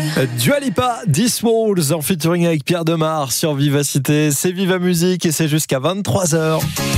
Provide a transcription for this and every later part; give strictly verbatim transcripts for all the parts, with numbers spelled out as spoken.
Dua Lipa, This Walls en featuring avec Pierre Demar sur Vivacité. C'est Viva Musique et c'est jusqu'à vingt-trois heures.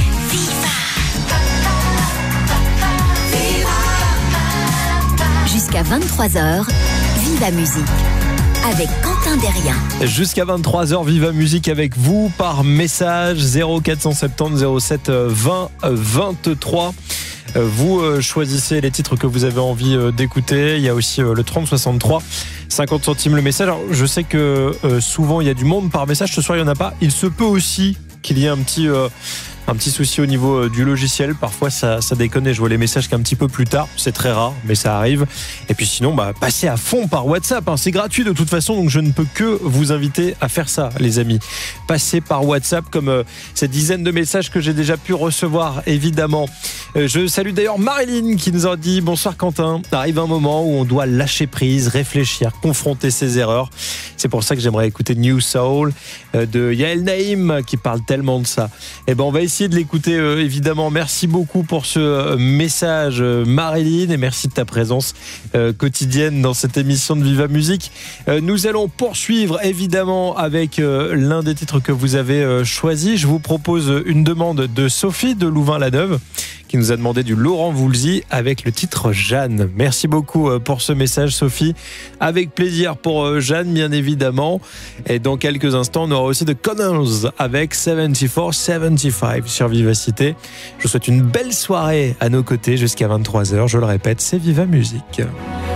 Jusqu'à vingt-trois heures, Viva Musique avec Quentin Derrien. Jusqu'à vingt-trois heures, Viva Musique avec vous par message zéro quatre cent soixante-dix zéro sept vingt vingt-trois. Vous choisissez les titres que vous avez envie d'écouter. Il y a aussi le trente soixante-trois, cinquante centimes le message. Alors, je sais que souvent il y a du monde par message. Ce soir, il n'y en a pas. Il se peut aussi qu'il y ait un petit... Euh Un petit souci au niveau du logiciel. Parfois, ça, ça déconne et je vois les messages qu'un petit peu plus tard. C'est très rare, mais ça arrive. Et puis sinon, bah, passez à fond par WhatsApp. Hein. C'est gratuit de toute façon, donc je ne peux que vous inviter à faire ça, les amis. Passez par WhatsApp, comme euh, cette dizaine de messages que j'ai déjà pu recevoir, évidemment. Euh, je salue d'ailleurs Marilyn qui nous a dit « Bonsoir Quentin, arrive un moment où on doit lâcher prise, réfléchir, confronter ses erreurs. » C'est pour ça que j'aimerais écouter New Soul euh, de Yael Naïm qui parle tellement de ça. Et ben on va essayer de l'écouter euh, évidemment. Merci beaucoup pour ce euh, message euh, Marilyn et merci de ta présence euh, quotidienne dans cette émission de Viva Musique. Euh, nous allons poursuivre évidemment avec euh, l'un des titres que vous avez euh, choisi. Je vous propose une demande de Sophie de Louvain-la-Neuve qui nous a demandé du Laurent Voulzy avec le titre Jeanne. Merci beaucoup euh, pour ce message Sophie. Avec plaisir pour euh, Jeanne bien évidemment. Et dans quelques instants on aura aussi de Connors avec soixante-quatre soixante-quinze sur Vivacité. Je vous souhaite une belle soirée à nos côtés jusqu'à vingt-trois heures. Je le répète, c'est Viva Musique.